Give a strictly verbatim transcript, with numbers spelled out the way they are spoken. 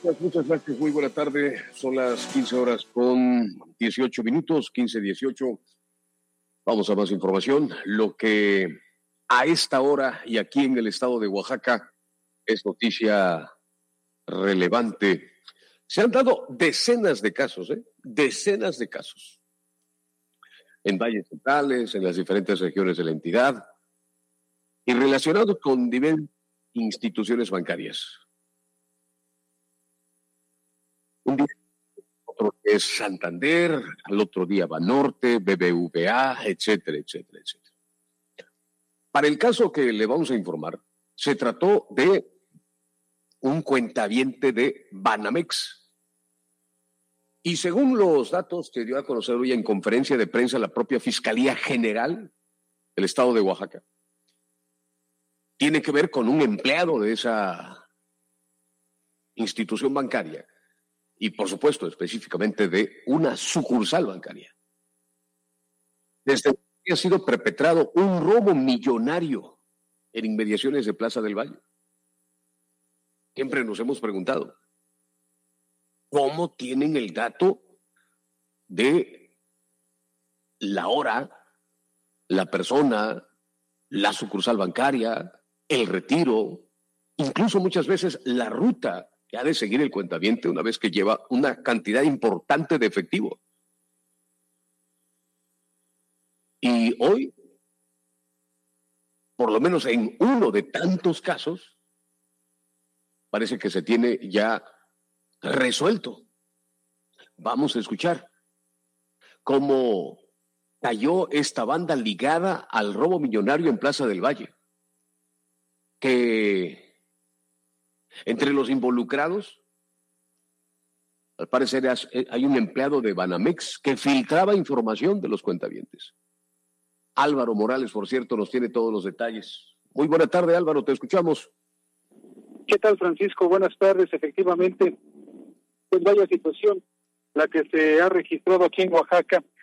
gracias, muchas gracias. Muy buena tarde. Son las quince horas con dieciocho minutos, quince dieciocho. Vamos a más información. Lo que a esta hora y aquí en el estado de Oaxaca es noticia relevante. Se han dado decenas de casos, ¿eh? Decenas de casos. En valles centrales, en las diferentes regiones de la entidad y relacionados con diversas instituciones bancarias. Un día, otro es Santander, al otro día Banorte, B B V A, etcétera, etcétera, etcétera. Para el caso que le vamos a informar, se trató de un cuentaviente de Banamex. Y según los datos que dio a conocer hoy en conferencia de prensa la propia Fiscalía General del Estado de Oaxaca, tiene que ver con un empleado de esa institución bancaria y, por supuesto, específicamente de una sucursal bancaria. Desde que ha sido perpetrado un robo millonario en inmediaciones de Plaza del Valle. Siempre nos hemos preguntado, ¿cómo tienen el dato de la hora, la persona, la sucursal bancaria, el retiro, incluso muchas veces la ruta que ha de seguir el cuentaviente una vez que lleva una cantidad importante de efectivo? Y hoy, por lo menos en uno de tantos casos, parece que se tiene ya resuelto. Vamos a escuchar cómo cayó esta banda ligada al robo millonario en Plaza del Valle, que entre los involucrados, al parecer hay un empleado de Banamex que filtraba información de los cuentavientes. Álvaro Morales, por cierto, nos tiene todos los detalles. Muy buena tarde, Álvaro, te escuchamos. ¿Qué tal, Francisco? Buenas tardes. Efectivamente, pues vaya situación la que se ha registrado aquí en Oaxaca,